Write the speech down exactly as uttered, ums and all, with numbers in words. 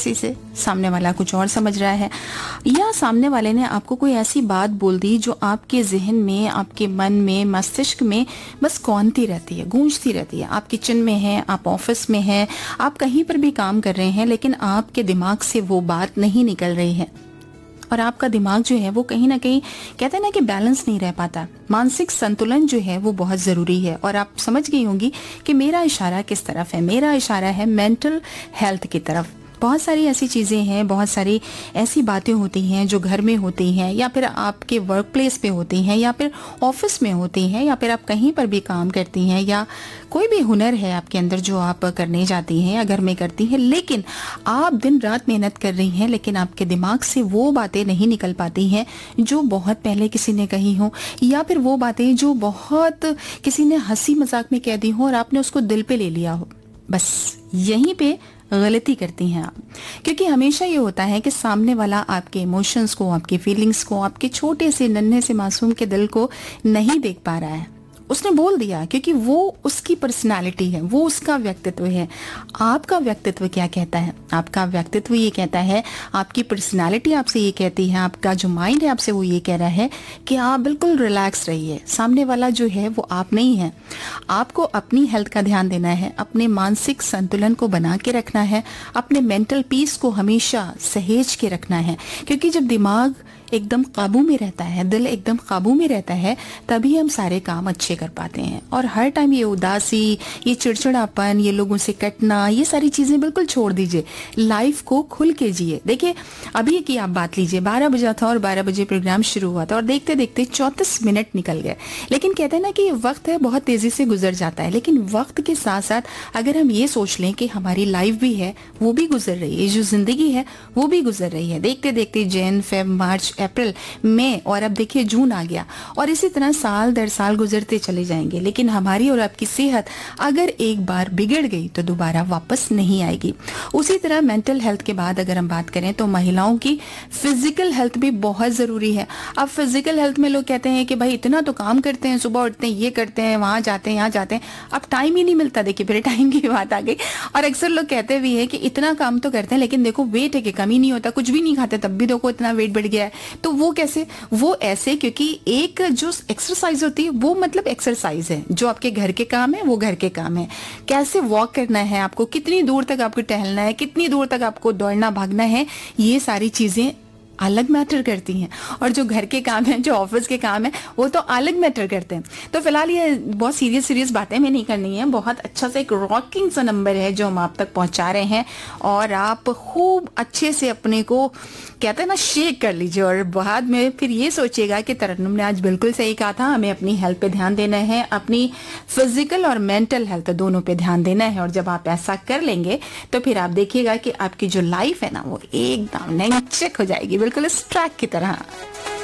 किसी से, सामने वाला कुछ और समझ रहा है, या सामने वाले ने आपको कोई ऐसी बात बोल दी जो आपके जहन में, आपके मन में, मस्तिष्क में बस कौंधती रहती है, गूंजती रहती है। आप किचन में हैं, आप ऑफिस में हैं, आप कहीं पर भी काम कर रहे हैं, लेकिन आपके दिमाग से वो बात नहीं निकल रही है और आपका दिमाग जो है वो कहीं ना कहीं, कहते हैं ना कि बैलेंस नहीं रह पाता। मानसिक संतुलन जो है वो बहुत ज़रूरी है। और आप समझ गई होंगी कि मेरा इशारा किस तरफ है। मेरा इशारा है मेंटल हेल्थ की तरफ। बहुत सारी ऐसी चीज़ें हैं, बहुत सारी ऐसी बातें होती हैं जो घर में होती हैं, या फिर आपके वर्क प्लेस पे होती हैं, या फिर ऑफिस में होती हैं, या फिर आप कहीं पर भी काम करती हैं, या कोई भी हुनर है आपके अंदर जो आप करने जाती हैं या घर में करती हैं, लेकिन आप दिन रात मेहनत कर रही हैं, लेकिन आपके दिमाग से वो बातें नहीं निकल पाती हैं जो बहुत पहले किसी ने कही हो, या फिर वो बातें जो बहुत किसी ने हंसी मजाक में कह दी हो और आपने उसको दिल पे ले लिया हो। बस यहीं पे गलती करती हैं आप, क्योंकि हमेशा ये होता है कि सामने वाला आपके इमोशंस को, आपकी फीलिंग्स को, आपके छोटे से नन्हे से मासूम के दिल को नहीं देख पा रहा है। उसने बोल दिया क्योंकि वो उसकी पर्सनालिटी है, वो उसका व्यक्तित्व है। आपका व्यक्तित्व क्या कहता है? आपका व्यक्तित्व ये कहता है, आपकी पर्सनालिटी आपसे ये कहती है, आपका जो माइंड है आपसे वो ये कह रहा है कि आप बिल्कुल रिलैक्स रहिए। सामने वाला जो है वो आप नहीं है। आपको अपनी हेल्थ का ध्यान देना है, अपने मानसिक संतुलन को बना के रखना है, अपने मेंटल पीस को हमेशा सहेज के रखना है, क्योंकि जब दिमाग एकदम काबू में रहता है, दिल एकदम काबू में रहता है, तभी हम सारे काम अच्छे कर पाते हैं। और हर टाइम ये उदासी, ये चिड़चिड़ापन, ये लोगों से कटना, ये सारी चीजें बिल्कुल छोड़ दीजिए। लाइफ को खुल के जिए। देखिए अभी की आप बात लीजिए, बारह बजा था और बारह बजे प्रोग्राम शुरू हुआ था और देखते देखते चौंतीस मिनट निकल गए। लेकिन कहते हैं ना कि वक्त है बहुत तेजी से गुजर जाता है, लेकिन वक्त के साथ साथ अगर हम ये सोच लें कि हमारी लाइफ भी है, वो भी गुजर रही है, जो जिंदगी है वो भी गुजर रही है। देखते देखते जैन, फेब, मार्च, अप्रैल, मई और अब देखिए जून आ गया और इसी तरह साल दर साल गुजरते चले जाएंगे। लेकिन हमारी और आपकी सेहत अगर एक बार बिगड़ गई तो दोबारा वापस नहीं आएगी। उसी तरह मेंटल हेल्थ के बाद अगर हम बात करें तो महिलाओं की फिजिकल हेल्थ भी बहुत जरूरी है। अब फिजिकल हेल्थ में लोग कहते हैं कि भाई इतना तो काम करते हैं, सुबह उठते हैं, ये करते हैं, वहां जाते हैं, यहाँ जाते हैं, अब टाइम ही नहीं मिलता। देखिए फिर टाइम की बात आ गई। और अक्सर लोग कहते भी है कि इतना काम तो करते हैं लेकिन देखो वेट है कि कमी नहीं होता, कुछ भी नहीं खाते तब भी देखो इतना वेट बढ़ गया है। तो वो कैसे? वो ऐसे क्योंकि एक जो एक्सरसाइज होती है वो मतलब एक्सरसाइज है, जो आपके घर के काम है वो घर के काम है। कैसे वॉक करना है आपको, कितनी दूर तक आपको टहलना है, कितनी दूर तक आपको दौड़ना भागना है, ये सारी चीजें अलग मैटर करती हैं। और जो घर के काम है, जो ऑफिस के काम है, वो तो अलग मैटर करते हैं। तो फिलहाल ये बहुत सीरियस सीरियस बातें में नहीं करनी है। बहुत अच्छा सा एक रॉकिंग सा नंबर है जो हम आप तक पहुंचा रहे हैं और आप खूब अच्छे से अपने को कहते हैं ना शेक कर लीजिए और बाद में फिर ये सोचिएगा कि तरन्नुम ने आज बिल्कुल सही कहा था, हमें अपनी हेल्थ पे ध्यान देना है, अपनी फिजिकल और मेंटल हेल्थ दोनों पे ध्यान देना है। और जब आप ऐसा कर लेंगे तो फिर आप देखिएगा कि आपकी जो लाइफ है ना वो एकदम नैंचक हो जाएगी, बिल्कुल इस ट्रैक की तरह।